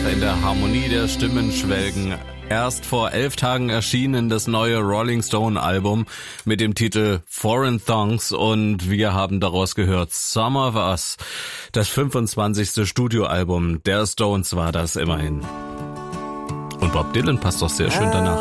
in der Harmonie der Stimmen schwelgen. Erst vor 11 Tagen erschienen das neue Rolling Stone Album mit dem Titel Foreign Thongs und wir haben daraus gehört Some of Us. Das 25. Studioalbum der Stones war das immerhin. Und Bob Dylan passt doch sehr schön danach.